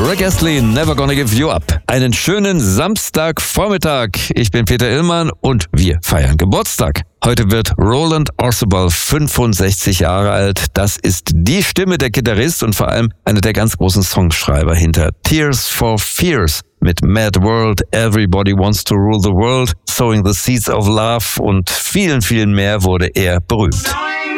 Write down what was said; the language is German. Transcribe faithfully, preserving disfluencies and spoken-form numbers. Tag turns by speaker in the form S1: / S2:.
S1: Rick Astley, Never Gonna Give You Up. Einen schönen Samstagvormittag. Ich bin Peter Illmann und wir feiern Geburtstag. Heute wird Roland Orzabal fünfundsechzig Jahre alt. Das ist die Stimme der Gitarrist und vor allem einer der ganz großen Songschreiber hinter Tears for Fears mit Mad World, Everybody Wants to Rule the World, Sowing the Seeds of Love und vielen, vielen mehr wurde er berühmt.